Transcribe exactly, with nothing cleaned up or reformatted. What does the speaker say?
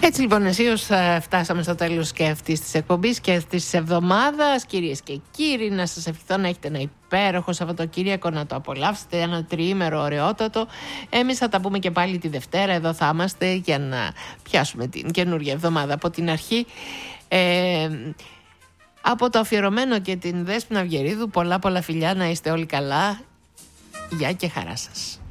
Έτσι λοιπόν, αισίως φτάσαμε στο τέλος και αυτής της εκπομπής και αυτής της εβδομάδας. Κυρίες και κύριοι, να σας ευχηθώ να έχετε ένα υπέροχο Σαββατοκύριακο, να το απολαύσετε, ένα τριήμερο ωραιότατο. Εμείς θα τα πούμε και πάλι τη Δευτέρα, εδώ θα είμαστε για να πιάσουμε την καινούργια εβδομάδα από την αρχή. Ε, από το αφιερωμένο και την Δέσποινα Αυγερίδου, πολλά πολλά φιλιά, να είστε όλοι καλά. Γεια και χαρά σας.